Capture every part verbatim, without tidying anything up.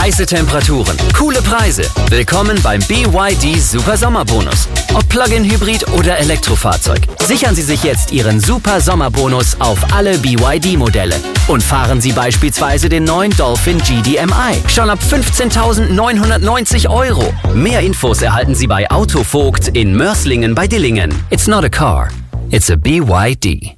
Heiße Temperaturen, coole Preise. Willkommen beim B Y D Super Sommerbonus. Ob Plug-in-Hybrid oder Elektrofahrzeug. Sichern Sie sich jetzt Ihren Super Sommerbonus auf alle B Y D-Modelle. Und fahren Sie beispielsweise den neuen Dolphin G D M I. Schon ab fünfzehntausendneunhundertneunzig Euro. Mehr Infos erhalten Sie bei Autovogt in Mörslingen bei Dillingen. It's not a car, it's a B Y D.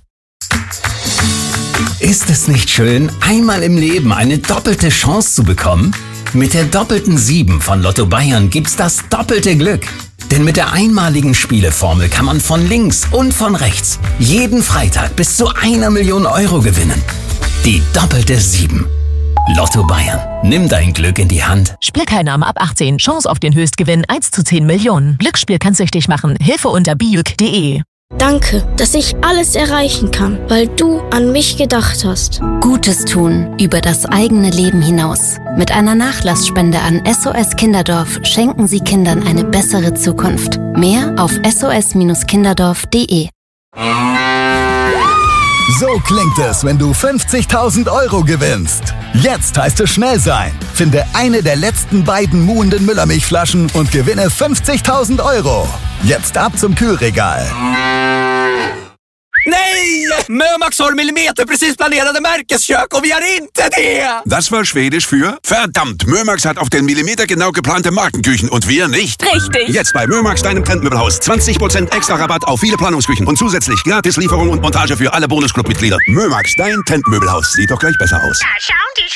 Ist es nicht schön, einmal im Leben eine doppelte Chance zu bekommen? Mit der doppelten sieben von Lotto Bayern gibt's das doppelte Glück. Denn mit der einmaligen Spieleformel kann man von links und von rechts jeden Freitag bis zu einer Million Euro gewinnen. Die doppelte sieben. Lotto Bayern. Nimm dein Glück in die Hand. Spielteilnahme ab achtzehn. Chance auf den Höchstgewinn eins zu zehn Millionen. Glücksspiel kann süchtig machen. Hilfe unter bijuk punkt de. Danke, dass ich alles erreichen kann, weil du an mich gedacht hast. Gutes tun über das eigene Leben hinaus. Mit einer Nachlassspende an S O S Kinderdorf schenken Sie Kindern eine bessere Zukunft. Mehr auf S O S Kinderdorf punkt de. So klingt es, wenn du fünfzigtausend Euro gewinnst. Jetzt heißt es schnell sein. Finde eine der letzten beiden muhenden Müllermilchflaschen und gewinne fünfzigtausend Euro. Jetzt ab zum Kühlregal. Nej! Mömax har millimeterprecis planerade märkeskök och vi har inte det! Das war Schwedisch für verdammt, Mömax hat auf den Millimeter genau geplante Markenküchen und wir nicht. Richtig. Jetzt bei Mömax, deinem Trendmöbelhaus. zwanzig Prozent extra Rabatt auf viele Planungsküchen und zusätzlich gratis Lieferung und Montage für alle Bonusclub-Mitglieder. Mömax, dein Trendmöbelhaus. Sieht doch gleich besser aus. Da schauen die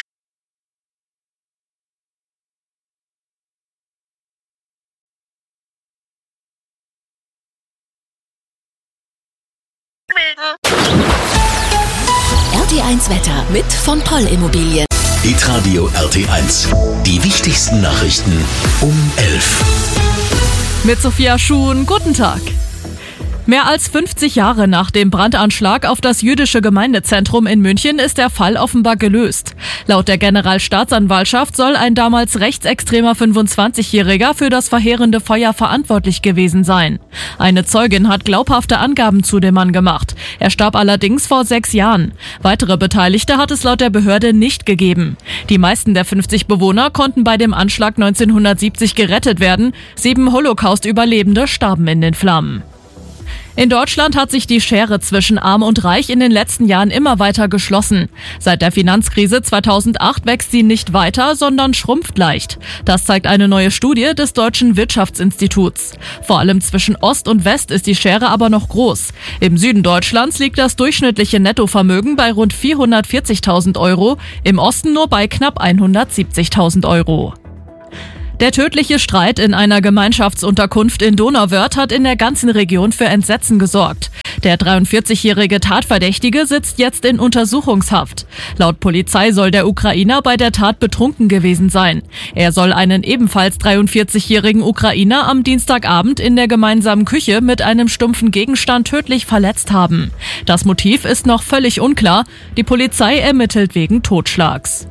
R T eins Wetter mit von Poll Immobilien. Hitradio R T eins. Die wichtigsten Nachrichten um elf. Mit Sophia Schuhn, guten Tag. Mehr als fünfzig Jahre nach dem Brandanschlag auf das jüdische Gemeindezentrum in München ist der Fall offenbar gelöst. Laut der Generalstaatsanwaltschaft soll ein damals rechtsextremer fünfundzwanzigjähriger für das verheerende Feuer verantwortlich gewesen sein. Eine Zeugin hat glaubhafte Angaben zu dem Mann gemacht. Er starb allerdings vor sechs Jahren. Weitere Beteiligte hat es laut der Behörde nicht gegeben. Die meisten der fünfzig Bewohner konnten bei dem Anschlag neunzehnhundertsiebzig gerettet werden. Sieben Holocaust-Überlebende starben in den Flammen. In Deutschland hat sich die Schere zwischen Arm und Reich in den letzten Jahren immer weiter geschlossen. Seit der Finanzkrise zweitausendacht wächst sie nicht weiter, sondern schrumpft leicht. Das zeigt eine neue Studie des Deutschen Wirtschaftsinstituts. Vor allem zwischen Ost und West ist die Schere aber noch groß. Im Süden Deutschlands liegt das durchschnittliche Nettovermögen bei rund vierhundertvierzigtausend Euro, im Osten nur bei knapp hundertsiebzigtausend Euro. Der tödliche Streit in einer Gemeinschaftsunterkunft in Donauwörth hat in der ganzen Region für Entsetzen gesorgt. Der dreiundvierzigjährige Tatverdächtige sitzt jetzt in Untersuchungshaft. Laut Polizei soll der Ukrainer bei der Tat betrunken gewesen sein. Er soll einen ebenfalls dreiundvierzigjährigen Ukrainer am Dienstagabend in der gemeinsamen Küche mit einem stumpfen Gegenstand tödlich verletzt haben. Das Motiv ist noch völlig unklar. Die Polizei ermittelt wegen Totschlags.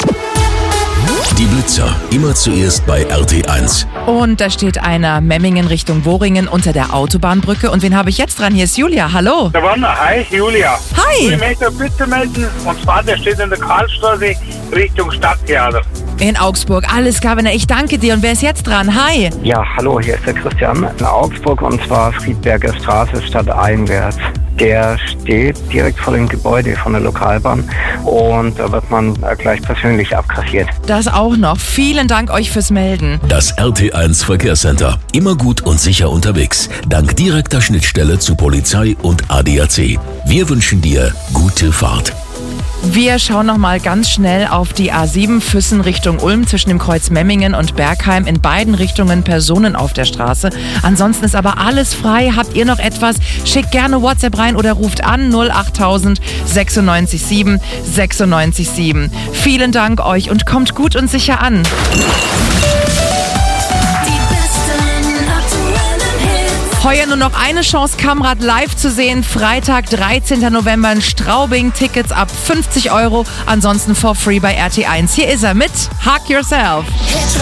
Die Blitzer, immer zuerst bei R T eins. Und da steht einer Memmingen Richtung Woringen unter der Autobahnbrücke. Und wen habe ich jetzt dran? Hier ist Julia, hallo. Da war hi, Julia. Hi. Ich möchte eine Bitte melden, und zwar, der steht in der Karlstraße Richtung Stadttheater. In Augsburg, alles klar, Werner, ich danke dir. Und wer ist jetzt dran? Hi. Ja, hallo, hier ist der Christian in Augsburg, und zwar Friedberger Straße Stadt Einwärts. Der steht direkt vor dem Gebäude von der Lokalbahn und da wird man gleich persönlich abkassiert. Das auch noch. Vielen Dank euch fürs Melden. Das R T eins Verkehrscenter. Immer gut und sicher unterwegs. Dank direkter Schnittstelle zu Polizei und A D A C. Wir wünschen dir gute Fahrt. Wir schauen noch mal ganz schnell auf die A sieben Füssen Richtung Ulm zwischen dem Kreuz Memmingen und Bergheim. In beiden Richtungen Personen auf der Straße. Ansonsten ist aber alles frei. Habt ihr noch etwas? Schickt gerne WhatsApp rein oder ruft an null achttausend sechsundneunzig sieben sechsundneunzig sieben. Vielen Dank euch und kommt gut und sicher an. Heuer nur noch eine Chance, Kamrad live zu sehen. Freitag, dreizehnten November in Straubing. Tickets ab fünfzig Euro. Ansonsten for free bei R T eins. Hier ist er mit Hug Yourself.